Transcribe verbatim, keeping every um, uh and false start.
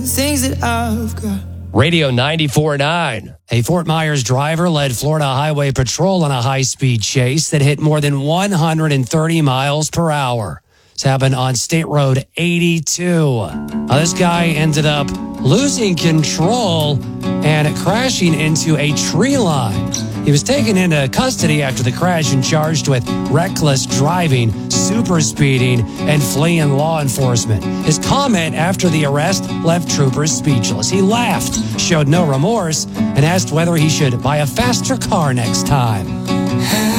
things that I've got. Radio ninety-four point nine. A Fort Myers driver led Florida Highway Patrol on a high-speed chase that hit more than one hundred thirty miles per hour. This happened on State Road eighty-two. Now, this guy ended up losing control and crashing into a tree line. He was taken into custody after the crash and charged with reckless driving, super speeding, and fleeing law enforcement. His comment after the arrest left troopers speechless. He laughed, showed no remorse, and asked whether he should buy a faster car next time.